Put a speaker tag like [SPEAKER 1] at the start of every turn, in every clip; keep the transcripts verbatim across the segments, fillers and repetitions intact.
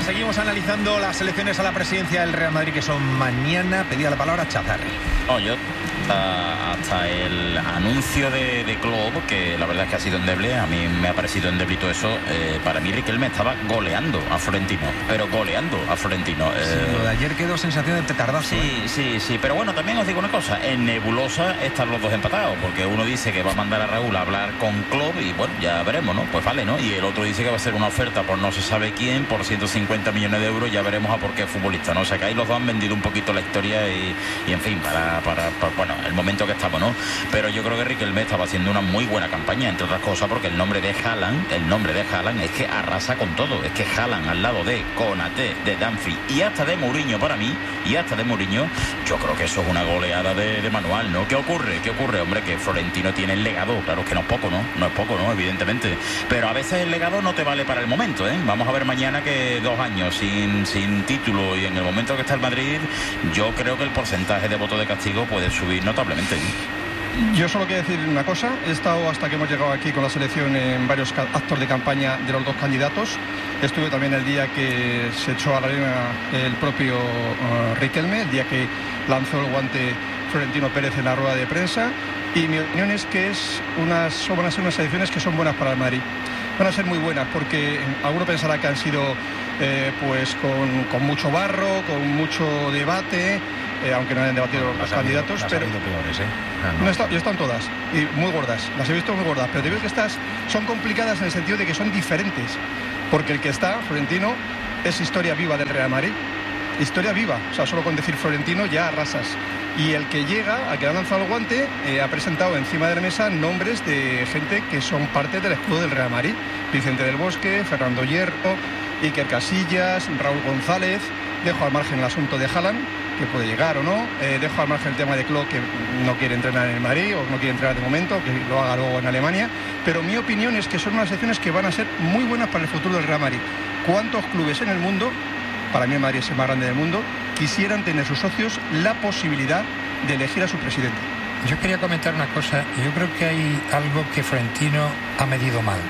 [SPEAKER 1] seguimos analizando las elecciones a la presidencia del Real Madrid, que son mañana. Pedía la palabra Chazarri.
[SPEAKER 2] No, yo hasta, hasta el anuncio de, de Klopp, que la verdad es que ha sido endeble, a mí me ha parecido endeble y todo eso. Eh, para mí Riquelme estaba goleando a Florentino, pero goleando a Florentino. Eh,
[SPEAKER 1] sí, lo de ayer quedó sensación de petardazo.
[SPEAKER 2] Sí,
[SPEAKER 1] ¿eh?
[SPEAKER 2] sí, sí, pero bueno, también os digo una cosa, en nebulosa están los dos empatados, porque uno dice que va a mandar a Raúl a hablar con Klopp y bueno, ya veremos, ¿no? Pues vale, ¿no? Y el otro dice que va a hacer una oferta por no se sabe quién, por ciento cincuenta millones de euros, ya veremos a por qué futbolista, ¿no? O sea que ahí los dos han vendido un poquito la historia y, y en fin, para, para, para, bueno, el momento que estamos, ¿no? Pero yo creo que Riquelme estaba haciendo una muy buena campaña, entre otras cosas porque el nombre de Haaland, el nombre de Haaland es que arrasa con todo, es que Haaland al lado de Konaté, de Dumfries y hasta de Mourinho para mí, y hasta de Mourinho, yo creo que eso es una goleada de, de manual, ¿no? ¿Qué ocurre? ¿Qué ocurre? Hombre, que Florentino tiene el legado, claro que no es poco, ¿no? No es poco, ¿no? Evidentemente, pero a veces el legado no te vale para el momento, ¿eh? Vamos a ver mañana que dos años sin, sin título y en el momento que está el Madrid, yo creo que el porcentaje de voto de castigo puede subir notablemente.
[SPEAKER 3] Yo solo quiero decir una cosa, he estado hasta que hemos llegado aquí con la selección en varios actos de campaña de los dos candidatos. Estuve también el día que se echó a la arena el propio uh, Riquelme, el día que lanzó el guante Florentino Pérez en la rueda de prensa, y mi opinión es que es unas, van a ser unas elecciones que son buenas para el Madrid. Van a ser muy buenas porque alguno pensará que han sido eh, pues con, con mucho barro, con mucho debate, eh, aunque no hayan debatido bueno, los candidatos,
[SPEAKER 1] habido,
[SPEAKER 3] pero
[SPEAKER 1] peores, ¿eh? ah, no.
[SPEAKER 3] No está, están todas y muy gordas, las he visto muy gordas, pero te digo que estas son complicadas en el sentido de que son diferentes, porque el que está, Florentino, es historia viva del Real Madrid, historia viva, o sea, solo con decir Florentino ya arrasas. Y el que llega, al que le han lanzado el guante, eh, ha presentado encima de la mesa nombres de gente que son parte del escudo del Real Madrid. Vicente del Bosque, Fernando Hierro, Iker Casillas, Raúl González. Dejo al margen el asunto de Haaland, que puede llegar o no. Eh, dejo al margen el tema de Klopp, que no quiere entrenar en el Madrid o no quiere entrenar de momento, que lo haga luego en Alemania. Pero mi opinión es que son unas elecciones que van a ser muy buenas para el futuro del Real Madrid. ¿Cuántos clubes en el mundo, para mí el Madrid es el más grande del mundo, quisieran tener sus socios la posibilidad de elegir a su presidente?
[SPEAKER 4] Yo quería comentar una cosa, y yo creo que hay algo que Florentino ha medido mal,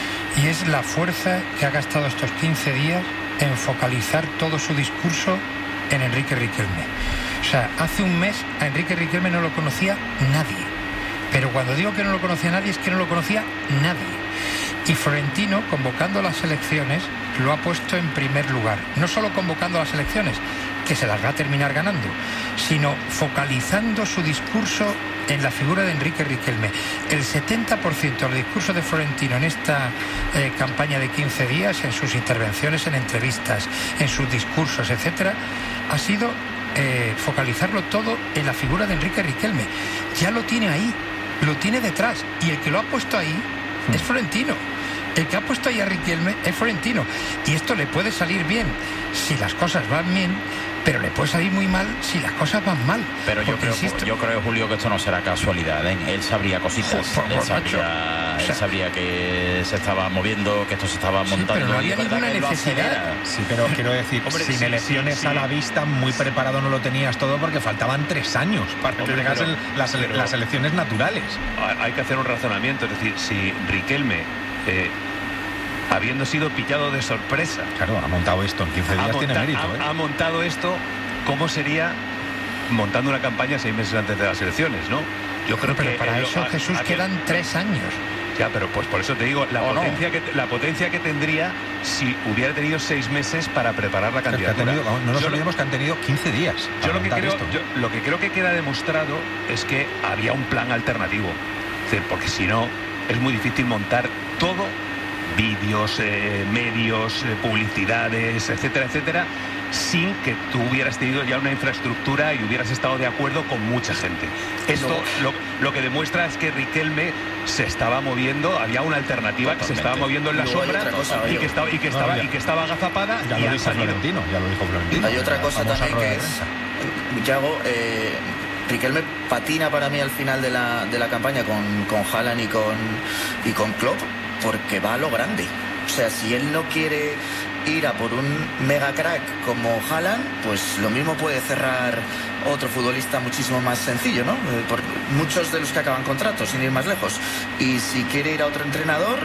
[SPEAKER 4] y es la fuerza que ha gastado estos quince días en focalizar todo su discurso en Enrique Riquelme. O sea, hace un mes a Enrique Riquelme no lo conocía nadie, pero cuando digo que no lo conocía nadie es que no lo conocía nadie. Y Florentino, convocando las elecciones, lo ha puesto en primer lugar. No solo convocando las elecciones, que se las va a terminar ganando, sino focalizando su discurso en la figura de Enrique Riquelme. El setenta por ciento del discurso de Florentino en esta eh, campaña de quince días, en sus intervenciones en entrevistas, en sus discursos, etcétera, ha sido eh, focalizarlo todo en la figura de Enrique Riquelme. Ya lo tiene ahí, lo tiene detrás, y el que lo ha puesto ahí es Florentino. El que ha puesto ahí a Riquelme es Florentino. Y esto le puede salir bien si las cosas van bien, pero le puede salir muy mal si las cosas van mal.
[SPEAKER 2] Pero yo creo, insisto, yo creo, Julio, que esto no será casualidad, ¿eh? Él sabría cositas. Por, por, él, sabría, o sea, él sabría que se estaba moviendo, que esto se estaba montando.
[SPEAKER 4] Sí, pero no había ninguna necesidad.
[SPEAKER 1] Sí, pero quiero decir, Hombre, sin sí, elecciones sí, sí. a la vista, muy preparado no lo tenías todo, porque faltaban tres años para Hombre, que llegasen las, ele las elecciones naturales.
[SPEAKER 5] Hay que hacer un razonamiento, es decir, si Riquelme, eh, habiendo sido pillado de sorpresa,
[SPEAKER 1] claro, ha montado esto en quince días, tiene mérito, ¿eh?
[SPEAKER 5] ha, ha montado esto, ¿cómo sería montando una campaña seis meses antes de las elecciones, no? Yo creo
[SPEAKER 4] pero
[SPEAKER 5] que
[SPEAKER 4] para eso,
[SPEAKER 5] a,
[SPEAKER 4] Jesús, a, quedan tres años.
[SPEAKER 5] Ya, pero pues por eso te digo, la, potencia, no. que, la potencia que tendría si hubiera tenido seis meses para preparar la candidatura.
[SPEAKER 1] Tenido, no nos yo olvidemos lo, que han tenido quince días.
[SPEAKER 5] Yo lo que, creo, yo lo que creo que queda demostrado es que había un plan alternativo. Es decir, porque si no, es muy difícil montar todo, vídeos, eh, medios, eh, publicidades, etcétera, etcétera, sin que tú hubieras tenido ya una infraestructura y hubieras estado de acuerdo con mucha gente. Esto lo, lo que demuestra es que Riquelme se estaba moviendo, había una alternativa Totalmente. que se estaba moviendo en la sombra cosa, y, que estaba, y, que estaba, no, y que estaba agazapada.
[SPEAKER 1] Ya
[SPEAKER 5] y
[SPEAKER 1] lo dijo Florentino, ya lo dijo Florentino.
[SPEAKER 6] Hay otra cosa también que es, Yago, eh, Riquelme patina para mí al final de la, de la campaña con, con Haaland y con, y con Klopp, porque va a lo grande. O sea, si él no quiere ir a por un mega crack como Haaland, pues lo mismo puede cerrar otro futbolista muchísimo más sencillo, ¿no? Por muchos de los que acaban contratos, sin ir más lejos. Y si quiere ir a otro entrenador,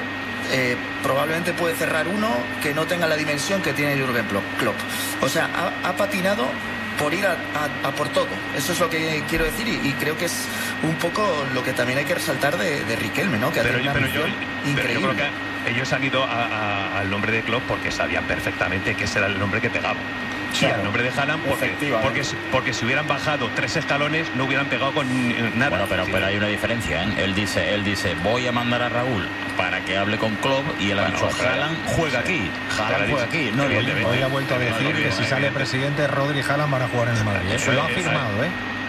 [SPEAKER 6] eh, probablemente puede cerrar uno que no tenga la dimensión que tiene Jürgen Klopp. O sea, ha, ha patinado por ir a, a, a por todo. Eso es lo que quiero decir y, y creo que es un poco lo que también hay que resaltar de, de Riquelme, ¿no? Que
[SPEAKER 5] pero,
[SPEAKER 6] ha
[SPEAKER 5] yo, pero, yo,
[SPEAKER 6] pero
[SPEAKER 5] yo creo que ellos han ido a, a, al nombre de Klopp porque sabían perfectamente que ese era el nombre que pegaba. Sí, al nombre de Haaland porque, porque, porque si hubieran bajado tres escalones no hubieran pegado con nada.
[SPEAKER 2] Bueno, pero,
[SPEAKER 5] sí.
[SPEAKER 2] pero hay una diferencia, ¿eh? Él dice, él dice, voy a mandar a Raúl para que hable con Klopp y él ha dicho, Haaland juega aquí, Haaland juega aquí. No,
[SPEAKER 1] hoy ha vuelto a decir que si sale presidente, Rodri y Haaland van a jugar en el Madrid. Eso lo ha firmado, ¿eh?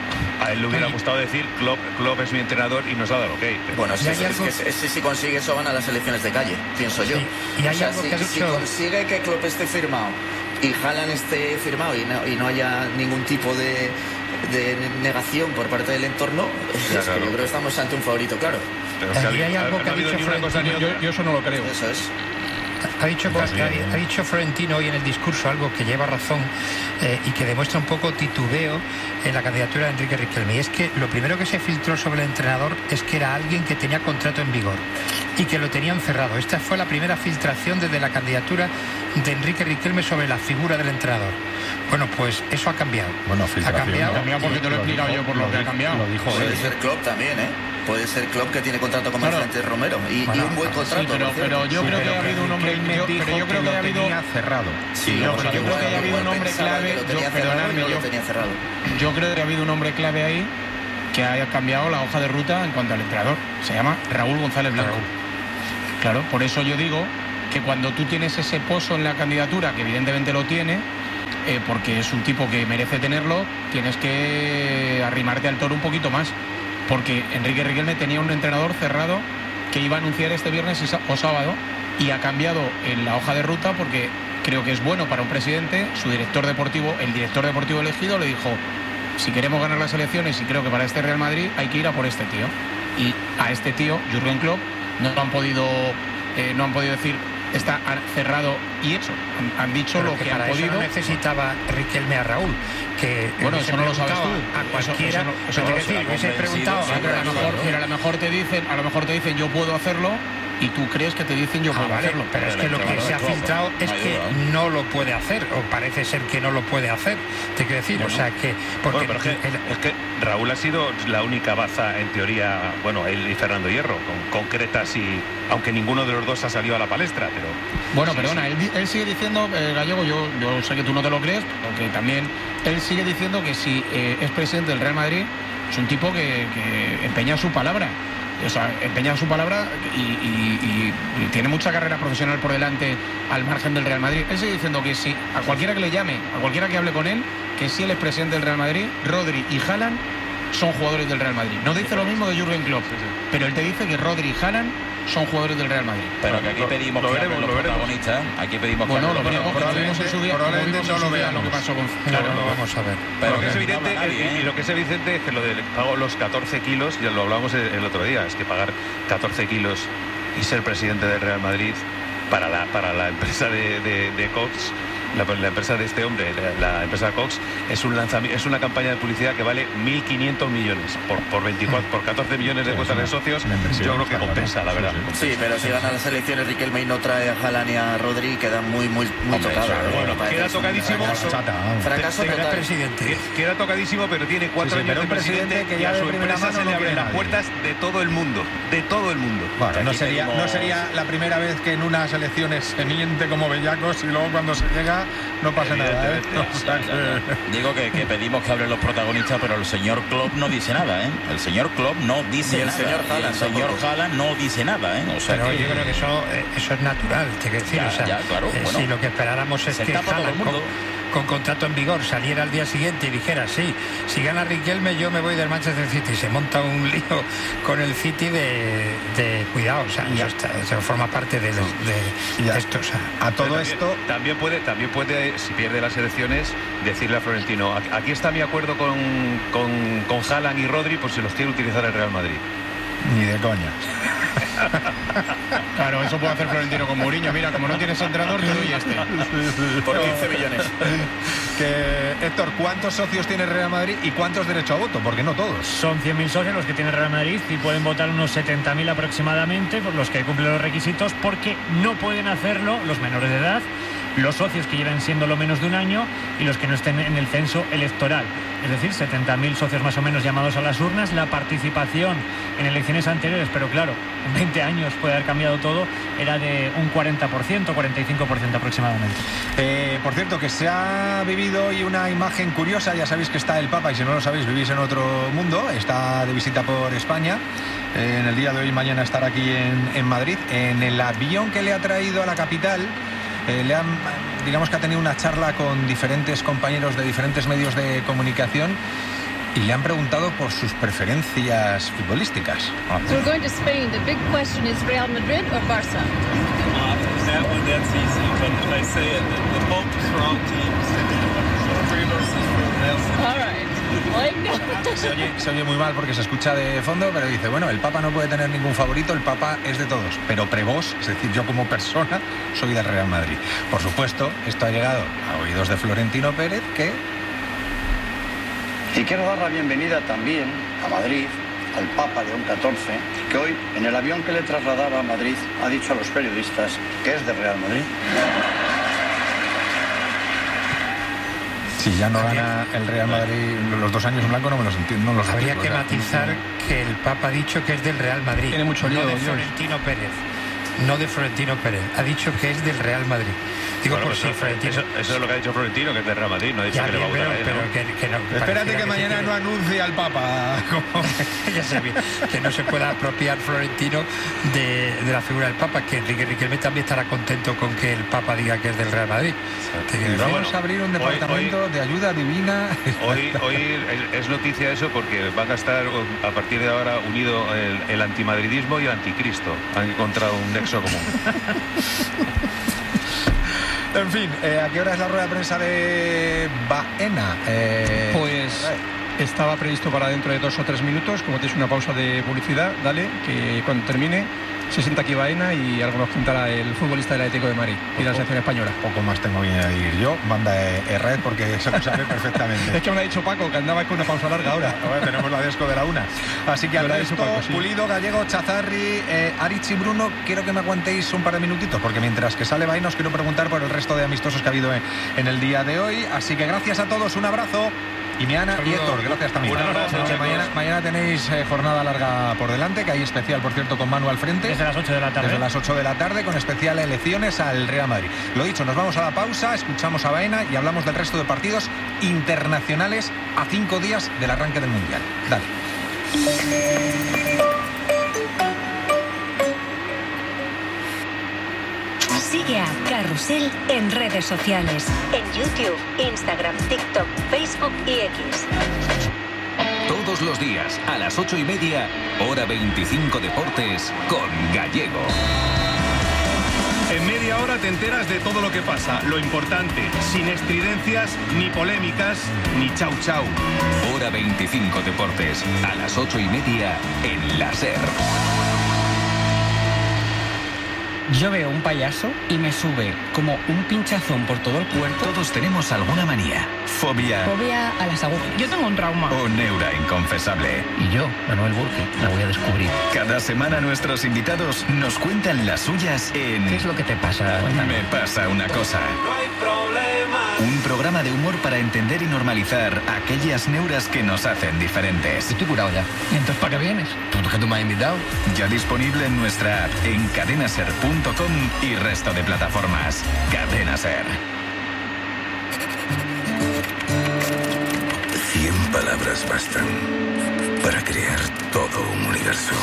[SPEAKER 5] A él le hubiera gustado decir Klopp, Klopp es mi entrenador y nos ha dado ok. Pero...
[SPEAKER 6] Bueno, si, es, es que si, si consigue eso van a las elecciones de calle, pienso yo.
[SPEAKER 4] Sí. Y hay
[SPEAKER 6] o sea,
[SPEAKER 4] algo
[SPEAKER 6] si,
[SPEAKER 4] que ha
[SPEAKER 6] si
[SPEAKER 4] dicho...
[SPEAKER 6] consigue que Klopp esté firmado y Haaland esté firmado y no, y no haya ningún tipo de, de negación por parte del entorno,
[SPEAKER 3] Ya,
[SPEAKER 6] es
[SPEAKER 3] claro.
[SPEAKER 6] que yo creo que estamos ante un favorito, claro.
[SPEAKER 3] Pero si
[SPEAKER 4] Aquí hay algo
[SPEAKER 3] ha,
[SPEAKER 4] que
[SPEAKER 3] ha
[SPEAKER 4] ha
[SPEAKER 3] habido
[SPEAKER 4] dicho
[SPEAKER 3] ni una cosa ni
[SPEAKER 4] Florentino.
[SPEAKER 3] otra. Yo, yo eso no lo creo.
[SPEAKER 6] Eso es.
[SPEAKER 4] Ha dicho, ha, ha dicho Florentino hoy en el discurso algo que lleva razón eh, y que demuestra un poco titubeo en la candidatura de Enrique Riquelme. Y es que lo primero que se filtró sobre el entrenador es que era alguien que tenía contrato en vigor y que lo tenían cerrado. Esta fue la primera filtración desde la candidatura de Enrique Riquelme sobre la figura del entrenador. Bueno, pues eso ha cambiado.
[SPEAKER 1] Bueno,
[SPEAKER 4] ha cambiado.
[SPEAKER 7] Ha cambiado porque te lo he explicado yo por lo que ha cambiado.
[SPEAKER 1] Lo dijo
[SPEAKER 6] Puede
[SPEAKER 1] él.
[SPEAKER 6] ser Klopp también, ¿eh? Puede ser Klopp que tiene contrato con
[SPEAKER 7] Claro.
[SPEAKER 6] Vicente Romero y,
[SPEAKER 4] Bueno,
[SPEAKER 6] y un buen
[SPEAKER 4] sí,
[SPEAKER 6] contrato.
[SPEAKER 7] Sí, pero,
[SPEAKER 6] por cierto.
[SPEAKER 7] pero yo
[SPEAKER 1] Sí,
[SPEAKER 7] creo que
[SPEAKER 1] pero
[SPEAKER 7] ha habido un hombre.
[SPEAKER 1] Riquelme
[SPEAKER 7] Yo,
[SPEAKER 1] dijo
[SPEAKER 7] pero yo creo
[SPEAKER 1] que
[SPEAKER 7] que ha
[SPEAKER 1] lo
[SPEAKER 7] habido.
[SPEAKER 1] tenía cerrado.
[SPEAKER 6] Sí,
[SPEAKER 7] no,
[SPEAKER 6] no,
[SPEAKER 7] pero yo creo que haya habido un hombre
[SPEAKER 6] pensaba
[SPEAKER 7] clave.
[SPEAKER 6] que lo tenía
[SPEAKER 7] Yo,
[SPEAKER 6] cerrado y
[SPEAKER 7] perdonadme,
[SPEAKER 6] no lo
[SPEAKER 7] yo,
[SPEAKER 6] tenía cerrado.
[SPEAKER 7] yo creo que ha habido un hombre clave ahí que haya cambiado la hoja de ruta en cuanto al entrenador. Se llama Raúl González Blanco. Claro, por eso yo digo que cuando tú tienes ese pozo en la candidatura, que evidentemente lo tiene, eh, porque es un tipo que merece tenerlo, tienes que arrimarte al toro un poquito más. Porque Enrique Riquelme tenía un entrenador cerrado que iba a anunciar este viernes y sá- o sábado y ha cambiado en la hoja de ruta porque creo que es bueno para un presidente. Su director deportivo, el director deportivo elegido le dijo, si queremos ganar las elecciones y creo que para este Real Madrid hay que ir a por este tío. Y a este tío, Jürgen Klopp, no lo han podido, eh, no han podido decir está cerrado y hecho. Han, han dicho
[SPEAKER 4] Pero
[SPEAKER 7] lo que,
[SPEAKER 4] que
[SPEAKER 7] han
[SPEAKER 4] para eso
[SPEAKER 7] podido.
[SPEAKER 4] no necesitaba Riquelme a Raúl, que
[SPEAKER 7] Bueno,
[SPEAKER 4] hubiese
[SPEAKER 7] eso no lo sabes
[SPEAKER 4] preguntado
[SPEAKER 7] tú.
[SPEAKER 4] a
[SPEAKER 7] Eso-
[SPEAKER 4] cualquiera,
[SPEAKER 7] eso no- eso
[SPEAKER 4] pero
[SPEAKER 7] no
[SPEAKER 4] te
[SPEAKER 7] lo
[SPEAKER 4] decir,
[SPEAKER 2] será
[SPEAKER 4] hubiese
[SPEAKER 2] convencido,
[SPEAKER 4] preguntado
[SPEAKER 2] sí,
[SPEAKER 4] a
[SPEAKER 7] Pero a lo
[SPEAKER 4] Raúl.
[SPEAKER 7] mejor, pero a lo mejor te dicen, a lo mejor te dicen yo puedo hacerlo y tú crees que te dicen yo
[SPEAKER 4] Ah,
[SPEAKER 7] puedo
[SPEAKER 4] vale,
[SPEAKER 7] hacerlo.
[SPEAKER 4] pero es que lo que
[SPEAKER 2] Claro,
[SPEAKER 4] se ha
[SPEAKER 2] claro,
[SPEAKER 4] filtrado
[SPEAKER 2] no
[SPEAKER 4] es
[SPEAKER 2] hay
[SPEAKER 4] que
[SPEAKER 2] duda.
[SPEAKER 4] no lo puede hacer, o parece ser que no lo puede hacer. Te quiero decir, o sea que porque
[SPEAKER 5] Bueno, pero es que,
[SPEAKER 4] el-
[SPEAKER 5] es que Raúl ha sido la única baza, en teoría, bueno, él y Fernando Hierro, con concretas y. Aunque ninguno de los dos ha salido a la palestra, pero.
[SPEAKER 7] Bueno,
[SPEAKER 5] sí,
[SPEAKER 7] perdona,
[SPEAKER 5] sí.
[SPEAKER 7] Él, di- él sigue diciendo, eh, Gallego, yo, yo sé que tú no te lo crees, porque también él sigue diciendo que si eh, es presidente del Real Madrid, es un tipo que, que empeña su palabra. O sea, empeña su palabra y, y- y- y tiene mucha carrera profesional por delante al margen del Real Madrid. Él sigue diciendo que si a cualquiera que le llame, a cualquiera que hable con él, que si él es presidente del Real Madrid, Rodri y Haaland son jugadores del Real Madrid. No dice lo mismo de Jürgen Klopp, pero él te dice que Rodri y Haaland son jugadores del Real Madrid.
[SPEAKER 2] Pero que aquí pedimos
[SPEAKER 5] Lo
[SPEAKER 2] que
[SPEAKER 5] veremos,
[SPEAKER 2] hablen los
[SPEAKER 5] lo veremos.
[SPEAKER 2] protagonistas. Aquí pedimos que
[SPEAKER 7] Bueno,
[SPEAKER 2] hablen
[SPEAKER 7] lo
[SPEAKER 2] los
[SPEAKER 7] veremos, como vimos en su día, como
[SPEAKER 1] probablemente
[SPEAKER 7] vimos en
[SPEAKER 1] no
[SPEAKER 7] su
[SPEAKER 1] lo
[SPEAKER 7] día lo que
[SPEAKER 1] veamos.
[SPEAKER 7] pasó con...
[SPEAKER 4] Claro, lo vamos a ver.
[SPEAKER 2] Pero
[SPEAKER 5] lo que es
[SPEAKER 2] que no
[SPEAKER 5] evidente
[SPEAKER 2] habla nadie,
[SPEAKER 5] y, y
[SPEAKER 2] ¿eh?
[SPEAKER 5] lo que es evidente es que lo del pago los catorce kilos, ya lo hablamos el, el otro día, es que pagar catorce kilos y ser presidente del Real Madrid para la para la empresa de, de, de Cox, la, la empresa de este hombre, la, la empresa Cox, es un lanzamiento, es una campaña de publicidad que vale mil quinientos millones por por veinticuatro, por catorce millones de
[SPEAKER 1] Sí,
[SPEAKER 5] cuotas
[SPEAKER 1] es
[SPEAKER 5] de
[SPEAKER 1] una-
[SPEAKER 5] socios.
[SPEAKER 1] una inversión,
[SPEAKER 5] Yo creo que
[SPEAKER 1] está
[SPEAKER 5] compensa,
[SPEAKER 1] claro.
[SPEAKER 5] la verdad.
[SPEAKER 1] Sí,
[SPEAKER 6] Sí, pero si gana las elecciones Riquelme y no trae a Haaland y a Rodri, queda muy, muy, muy
[SPEAKER 2] Hombre,
[SPEAKER 6] tocado.
[SPEAKER 2] claro,
[SPEAKER 6] ¿eh?
[SPEAKER 5] bueno,
[SPEAKER 6] Me parece
[SPEAKER 5] queda
[SPEAKER 6] que es un
[SPEAKER 5] tocadísimo.
[SPEAKER 6] fracaso.
[SPEAKER 1] Chata, vamos.
[SPEAKER 6] Fracaso
[SPEAKER 5] Te- te-
[SPEAKER 4] Era
[SPEAKER 6] total.
[SPEAKER 4] presidente.
[SPEAKER 5] Que- Queda tocadísimo, pero tiene cuatro
[SPEAKER 1] Sí, sí,
[SPEAKER 5] años
[SPEAKER 1] pero
[SPEAKER 5] de
[SPEAKER 1] un presidente
[SPEAKER 5] presidente
[SPEAKER 1] que
[SPEAKER 5] y
[SPEAKER 1] ya
[SPEAKER 5] a
[SPEAKER 1] de
[SPEAKER 5] su
[SPEAKER 1] primera
[SPEAKER 5] empresa
[SPEAKER 1] mano
[SPEAKER 5] se
[SPEAKER 1] no
[SPEAKER 5] le abren
[SPEAKER 1] quiere
[SPEAKER 5] las
[SPEAKER 1] nadie.
[SPEAKER 5] puertas de todo el mundo, de todo el mundo.
[SPEAKER 1] Bueno, no
[SPEAKER 2] Aquí
[SPEAKER 1] sería, no
[SPEAKER 2] pedimos-
[SPEAKER 1] sería la primera vez que en unas elecciones se miente como bellacos y luego cuando se llega no pasa nada, ¿eh?
[SPEAKER 5] Evidentemente.
[SPEAKER 1] O sea
[SPEAKER 2] Ya, ya,
[SPEAKER 1] que-
[SPEAKER 2] ya. Digo que, que pedimos que hablen los protagonistas, pero el señor Klopp no dice nada, ¿eh? El señor Klopp no dice
[SPEAKER 6] Y el
[SPEAKER 2] nada.
[SPEAKER 6] señor
[SPEAKER 2] y
[SPEAKER 6] Haaland
[SPEAKER 2] el señor
[SPEAKER 6] tampoco.
[SPEAKER 2] Haaland no dice nada, ¿eh? O sea
[SPEAKER 4] Pero
[SPEAKER 2] que
[SPEAKER 4] yo creo que eso, eh, eso es natural, te quiero decir.
[SPEAKER 2] Ya,
[SPEAKER 4] o sea,
[SPEAKER 2] ya, claro,
[SPEAKER 4] eh,
[SPEAKER 2] bueno.
[SPEAKER 4] si lo que esperáramos es
[SPEAKER 2] Se
[SPEAKER 4] que
[SPEAKER 2] tapa todo el
[SPEAKER 4] Haaland
[SPEAKER 2] mundo.
[SPEAKER 4] con, con contrato en vigor saliera al día siguiente y dijera, sí, si gana Riquelme yo me voy del Manchester City. Se monta un lío con el City de, de cuidado, o sea, ya está, eso forma parte de, de, de
[SPEAKER 1] Ya.
[SPEAKER 4] esto. O sea,
[SPEAKER 1] a todo
[SPEAKER 5] También-
[SPEAKER 1] esto,
[SPEAKER 5] también puede, también puede, si pierde las elecciones, decirle a Florentino, "Aquí- aquí está mi acuerdo con, con, con Haaland y Rodri, por si los quiere utilizar el Real Madrid.
[SPEAKER 1] ni de coña.
[SPEAKER 7] Claro, eso puede hacer Florentino con Mourinho. Mira, como no tienes entrenador, te doy este.
[SPEAKER 6] Por quince millones.
[SPEAKER 1] Que, Héctor, ¿cuántos socios tiene el Real Madrid y cuántos derecho a voto? Porque no todos.
[SPEAKER 8] Son cien mil socios los que tiene el Real Madrid y pueden votar unos setenta mil aproximadamente, por los que cumplen los requisitos, porque no pueden hacerlo los menores de edad, los socios que lleven siendo lo menos de un año y los que no estén en el censo electoral. Es decir, setenta mil socios más o menos llamados a las urnas. La participación en elecciones anteriores, pero claro, en veinte años puede haber cambiado todo, era de un cuarenta por ciento, cuarenta y cinco por ciento aproximadamente.
[SPEAKER 1] Eh, por cierto, que se ha vivido hoy una imagen curiosa. Ya sabéis que está el Papa, y si no lo sabéis, vivís en otro mundo. Está de visita por España. Eh, en el día de hoy y mañana estará aquí en, en Madrid. En el avión que le ha traído a la capital, Eh, le han, digamos que ha tenido una charla con diferentes compañeros de diferentes medios de comunicación y le han preguntado por sus preferencias futbolísticas.
[SPEAKER 9] So we're going to Spain. The big question is Real Madrid or Barça?
[SPEAKER 10] Uh, that one, that's easy, but if I say it, the, the both strong teams. Three versus four.
[SPEAKER 9] All right. Like, no.
[SPEAKER 1] Se oye, se oye muy mal porque se escucha de fondo, pero dice, bueno, el Papa no puede tener ningún favorito, el Papa es de todos, pero prevos, es decir, yo como persona soy del Real Madrid. Por supuesto, esto ha llegado a oídos de Florentino Pérez, que...
[SPEAKER 11] Y quiero dar la bienvenida también a Madrid al Papa León catorce, que hoy, en el avión que le trasladaba a Madrid, ha dicho a los periodistas que es del Real Madrid.
[SPEAKER 1] Si ya no gana el Real Madrid los dos años en blanco, no me los entiendo. No los
[SPEAKER 4] Habría
[SPEAKER 1] entiendo,
[SPEAKER 4] que
[SPEAKER 1] o sea,
[SPEAKER 4] matizar que el Papa ha dicho que es del Real Madrid.
[SPEAKER 3] Tiene mucho lío,
[SPEAKER 4] no de
[SPEAKER 3] Dios.
[SPEAKER 4] Florentino Pérez. No de Florentino Pérez. Ha dicho que es del Real Madrid. Digo,
[SPEAKER 5] Bueno,
[SPEAKER 4] por
[SPEAKER 5] pues
[SPEAKER 4] si Florentino...
[SPEAKER 5] eso, eso es lo que ha dicho Florentino, que es del Real Madrid, no ha dicho
[SPEAKER 4] Ya
[SPEAKER 5] que le va a
[SPEAKER 4] bien,
[SPEAKER 5] votar
[SPEAKER 4] pero,
[SPEAKER 5] a él,
[SPEAKER 4] pero
[SPEAKER 5] ¿no?
[SPEAKER 4] que, que no,
[SPEAKER 1] Espérate
[SPEAKER 4] pareciera
[SPEAKER 1] que mañana
[SPEAKER 4] se
[SPEAKER 1] no
[SPEAKER 4] quiere-
[SPEAKER 1] anuncie al Papa. como-
[SPEAKER 4] ya sé bien, que no se pueda apropiar Florentino de, de la figura del Papa, que Enrique Riquelme también estará contento con que el Papa diga que es del Real Madrid. Que-
[SPEAKER 1] Que
[SPEAKER 4] que-
[SPEAKER 1] vamos
[SPEAKER 5] bueno,
[SPEAKER 1] a abrir un
[SPEAKER 5] hoy-
[SPEAKER 1] departamento de ayuda divina.
[SPEAKER 5] Hoy, hoy es- es noticia eso porque van a estar a partir de ahora unido el, el antimadridismo y el anticristo. Han encontrado un nexo común.
[SPEAKER 1] En fin, eh, ¿a qué hora es la rueda de prensa de Baena? Eh,
[SPEAKER 3] Pues estaba previsto para dentro de dos o tres minutos. Como tienes una pausa de publicidad, dale, que cuando termine se sienta aquí Baena y algo nos contará el futbolista del Atlético de Madrid y de la selección española.
[SPEAKER 1] Poco más tengo que añadir yo. Manda eh, Red porque se lo sabe perfectamente.
[SPEAKER 3] Es que me lo ha dicho Paco, que andaba con una pausa larga ahora.
[SPEAKER 1] Ahora tenemos la desco de la una. Así que al
[SPEAKER 3] Me lo ha
[SPEAKER 1] resto,
[SPEAKER 3] dicho Paco, sí.
[SPEAKER 1] Pulido, Gallego, Chazarri, eh, Aritz y Bruno, quiero que me aguantéis un par de minutitos, porque mientras que sale Baena os quiero preguntar por el resto de amistosos que ha habido en, en el día de hoy. Así que gracias a todos, un abrazo. Y mi Ana y Héctor, gracias también.
[SPEAKER 5] Un abrazo,
[SPEAKER 1] Que
[SPEAKER 5] chicos.
[SPEAKER 1] mañana, mañana tenéis eh, jornada larga por delante, que hay especial, por cierto, con Manu al frente.
[SPEAKER 8] Desde las ocho de la tarde.
[SPEAKER 1] Desde las ocho de la tarde, con especial elecciones al Real Madrid. Lo dicho, nos vamos a la pausa, escuchamos a Baena y hablamos del resto de partidos internacionales a cinco días del arranque del Mundial. Dale.
[SPEAKER 12] Sigue a Carrusel en redes sociales. En YouTube, Instagram, TikTok, Facebook y X.
[SPEAKER 13] Todos los días, a las ocho y media, hora veinticinco Deportes, con Gallego.
[SPEAKER 14] En media hora te enteras de todo lo que pasa. Lo importante, sin estridencias, ni polémicas, ni chau chau.
[SPEAKER 13] Hora veinticinco Deportes, a las ocho y media, en la SER.
[SPEAKER 15] Yo veo un payaso y me sube como un pinchazón por todo el cuerpo.
[SPEAKER 13] Todos tenemos alguna manía, fobia
[SPEAKER 9] Fobia a las agujas. Yo tengo un trauma.
[SPEAKER 13] o neura inconfesable.
[SPEAKER 15] Y yo, Manuel Burge, la voy a descubrir.
[SPEAKER 13] Cada semana nuestros invitados nos cuentan las suyas en
[SPEAKER 15] ¿Qué es lo que te pasa, hermano?
[SPEAKER 13] Me pasa una cosa. Un programa de humor para entender y normalizar aquellas neuras que nos hacen diferentes.
[SPEAKER 15] Estoy curado ya. ¿Y entonces para qué vienes? ¿Tú que tú me has invitado?
[SPEAKER 13] Ya disponible en nuestra app, en cadenaser punto com y resto de plataformas. Cadena Ser.
[SPEAKER 16] Cien palabras bastan para crear todo un universo.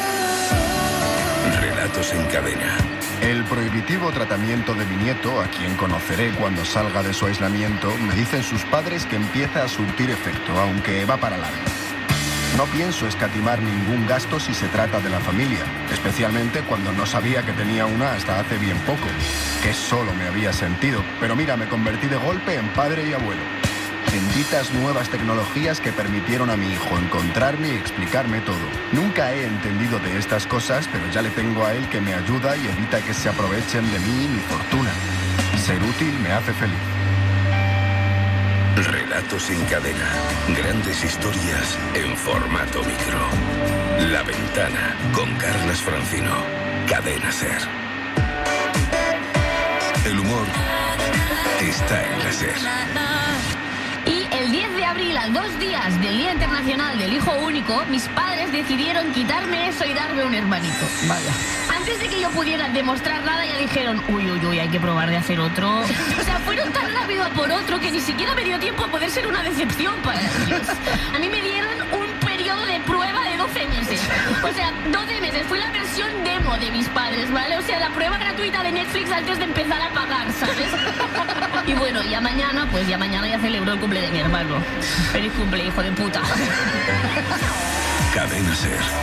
[SPEAKER 16] Relatos en cadena.
[SPEAKER 17] El prohibitivo tratamiento de mi nieto, a quien conoceré cuando salga de su aislamiento, me dicen sus padres que empieza a surtir efecto, aunque va para largo. No pienso escatimar ningún gasto si se trata de la familia, especialmente cuando no sabía que tenía una hasta hace bien poco, que solo me había sentido. Pero mira, me convertí de golpe en padre y abuelo. benditas nuevas tecnologías que permitieron a mi hijo encontrarme y explicarme todo. Nunca he entendido de estas cosas, pero ya le tengo a él que me ayuda y evita que se aprovechen de mí y mi fortuna. Ser útil me hace feliz.
[SPEAKER 16] Relatos en cadena. Grandes historias en formato micro. La Ventana con Carlas Francino. Cadena Ser. El humor está en la Ser.
[SPEAKER 18] Y el diez de abril, a dos días del Día Internacional del Hijo Único, mis padres decidieron quitarme eso y darme un hermanito. Vaya. Antes de que yo pudiera demostrar nada, ya dijeron, uy, uy, uy, hay que probar de hacer otro. O sea, fueron tan rápido a por otro que ni siquiera me dio tiempo a poder ser una decepción para ellos. A mí me dieron un periodo de prueba de doce meses. O sea, doce meses. Fui la versión demo de mis padres, ¿vale? O sea, la prueba gratuita de Netflix antes de empezar a pagar, ¿sabes? Y bueno, ya mañana, pues ya mañana ya celebro el cumple de mi hermano. Feliz cumple, hijo de puta.
[SPEAKER 16] Cadena Ser.